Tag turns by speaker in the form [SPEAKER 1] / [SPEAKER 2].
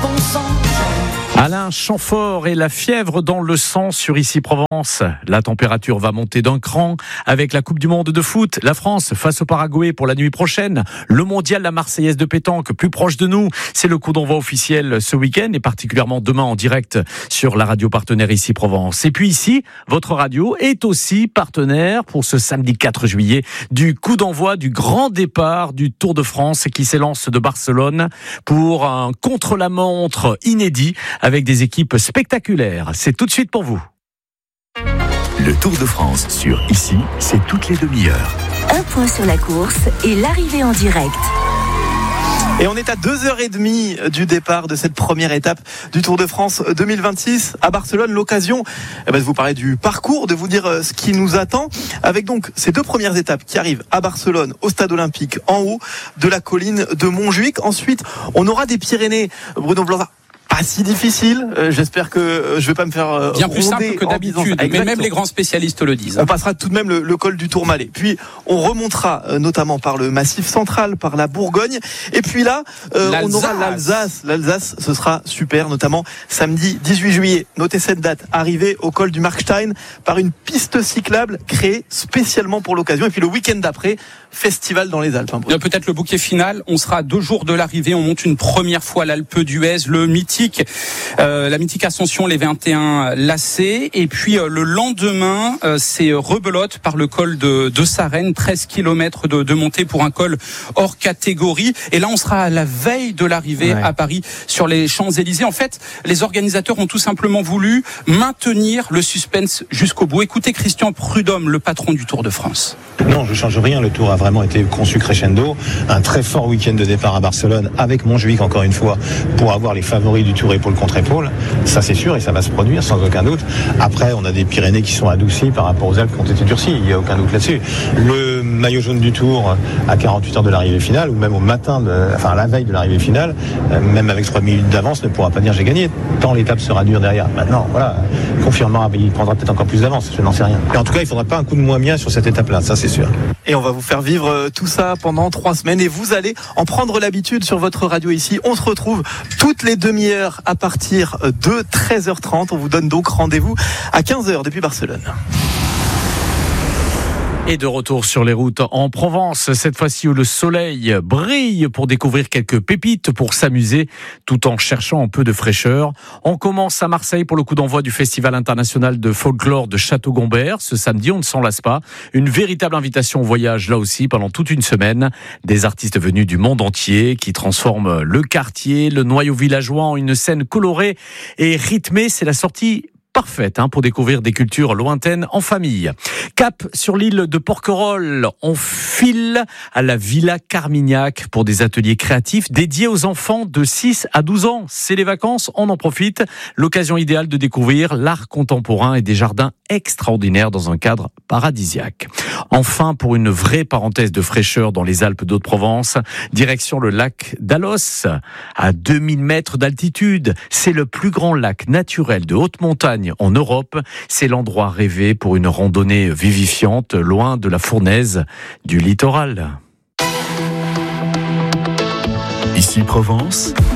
[SPEAKER 1] bon sang.
[SPEAKER 2] Alain Chamfort et la fièvre dans le sang sur Ici Provence. La température va monter d'un cran avec la Coupe du Monde de foot. La France face au Paraguay pour la nuit prochaine. Le mondial, la Marseillaise de pétanque plus proche de nous. C'est le coup d'envoi officiel ce week-end et particulièrement demain en direct sur la radio partenaire Ici Provence. Et puis ici, votre radio est aussi partenaire pour ce samedi 4 juillet du coup d'envoi du grand départ du Tour de France qui s'élance de Barcelone pour un contre-la-montre inédit avec des équipes spectaculaires. C'est tout de suite pour vous.
[SPEAKER 3] Le Tour de France sur Ici, c'est toutes les demi-heures.
[SPEAKER 4] Un point sur la course et l'arrivée en direct.
[SPEAKER 5] Et on est à 2h30 du départ de cette première étape du Tour de France 2026 à Barcelone. L'occasion de vous parler du parcours, de vous dire ce qui nous attend. Avec donc ces deux premières étapes qui arrivent à Barcelone, au Stade Olympique, en haut de la colline de Montjuïc. Ensuite, on aura des Pyrénées. Bruno Blanza. Pas si difficile, j'espère que je vais pas me faire
[SPEAKER 6] bien plus simple que d'habitude, mais même les grands spécialistes le disent.
[SPEAKER 5] On passera tout de même le col du Tourmalet, puis on remontera notamment par le Massif Central, par la Bourgogne, et puis là on aura l'Alsace, ce sera super, notamment samedi 18 juillet. Notez cette date, arrivée au col du Markstein par une piste cyclable créée spécialement pour l'occasion, et puis le week-end d'après, festival dans les Alpes.
[SPEAKER 6] Peut-être le bouquet final, on sera à 2 jours de l'arrivée, on monte une première fois l'Alpe d'Huez, le la mythique ascension les 21 lacets, et puis le lendemain c'est rebelote par le col de Sarenne, 13 km de montée pour un col hors catégorie, et là on sera à la veille de l'arrivée à Paris sur les Champs-Élysées. En fait, les organisateurs ont tout simplement voulu maintenir le suspense jusqu'au bout. Écoutez Christian Prudhomme, le patron du Tour de France.
[SPEAKER 7] Non, je change rien, le Tour a vraiment été conçu crescendo, un très fort week-end de départ à Barcelone avec Montjuïc encore une fois pour avoir les favoris du Tour épaule contre épaule, ça c'est sûr et ça va se produire sans aucun doute. Après on a des Pyrénées qui sont adoucies par rapport aux Alpes qui ont été durcies, il n'y a aucun doute là-dessus. Le maillot jaune du Tour à 48 heures de l'arrivée finale ou même au matin, à la veille de l'arrivée finale, même avec 3 minutes d'avance ne pourra pas dire j'ai gagné, tant l'étape sera dure derrière. Maintenant voilà, confirmera, il prendra peut-être encore plus d'avance, je n'en sais rien. Mais en tout cas il ne faudra pas un coup de moins bien sur cette étape-là, ça c'est sûr.
[SPEAKER 5] Et on va vous faire vivre tout ça pendant 3 semaines et vous allez en prendre l'habitude sur votre radio ici. On se retrouve toutes les demi-heures à partir de 13h30. On vous donne donc rendez-vous à 15h depuis Barcelone.
[SPEAKER 2] Et de retour sur les routes en Provence, cette fois-ci où le soleil brille pour découvrir quelques pépites, pour s'amuser tout en cherchant un peu de fraîcheur. On commence à Marseille pour le coup d'envoi du Festival international de folklore de Château-Gombert. Ce samedi, on ne s'en lasse pas. Une véritable invitation au voyage là aussi pendant toute une semaine. Des artistes venus du monde entier qui transforment le quartier, le noyau villageois en une scène colorée et rythmée. C'est la sortie parfaite pour découvrir des cultures lointaines en famille. Cap sur l'île de Porquerolles, on file à la Villa Carmignac pour des ateliers créatifs dédiés aux enfants de 6 à 12 ans. C'est les vacances, on en profite. L'occasion idéale de découvrir l'art contemporain et des jardins extraordinaires dans un cadre paradisiaque. Enfin, pour une vraie parenthèse de fraîcheur dans les Alpes d'Haute-Provence, direction le lac d'Alos, à 2000 mètres d'altitude. C'est le plus grand lac naturel de haute montagne en Europe. C'est l'endroit rêvé pour une randonnée vivifiante, loin de la fournaise du littoral.
[SPEAKER 3] Ici Provence,